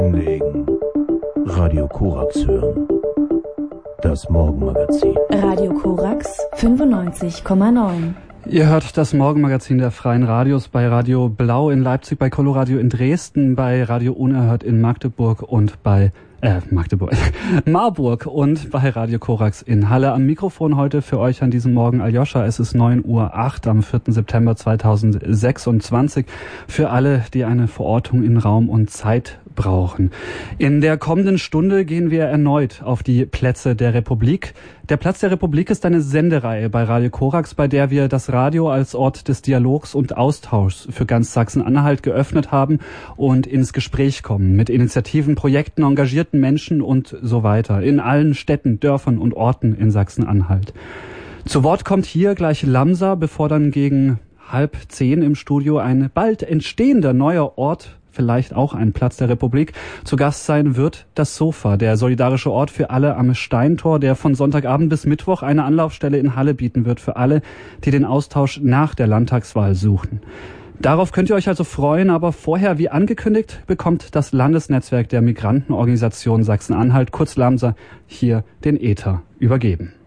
Legen. Radio Korax hören. Das Morgenmagazin. Radio Korax 95,9. Ihr hört das Morgenmagazin der Freien Radios bei Radio Blau in Leipzig, bei Coloradio in Dresden, bei Radio Unerhört in Magdeburg und bei Marburg und bei Radio Korax in Halle. Am Mikrofon heute für euch an diesem Morgen Aljoscha. Es ist 9:08 Uhr am 4. September 2026. Für alle, die eine Verortung in Raum und Zeit brauchen. In der kommenden Stunde gehen wir erneut auf die Plätze der Republik. Der Platz der Republik ist eine Sendereihe bei Radio Korax, bei der wir das Radio als Ort des Dialogs und Austauschs für ganz Sachsen-Anhalt geöffnet haben und ins Gespräch kommen mit Initiativen, Projekten, engagierten Menschen und so weiter in allen Städten, Dörfern und Orten in Sachsen-Anhalt. Zu Wort kommt hier gleich Lamsa, bevor dann gegen 9:30 im Studio ein bald entstehender neuer Ort, vielleicht auch ein Platz der Republik, zu Gast sein wird das Sofa, der solidarische Ort für alle am Steintor, der von Sonntagabend bis Mittwoch eine Anlaufstelle in Halle bieten wird für alle, die den Austausch nach der Landtagswahl suchen. Darauf könnt ihr euch also freuen, aber vorher, wie angekündigt, bekommt das Landesnetzwerk der Migrantenorganisation Sachsen-Anhalt, kurz Lamsa, hier den Äther übergeben.